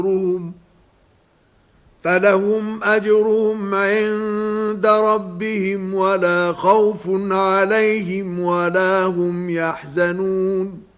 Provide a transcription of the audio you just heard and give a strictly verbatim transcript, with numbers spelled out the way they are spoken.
فلهم أجرهم عند ربهم ولا خوف عليهم ولا هم يحزنون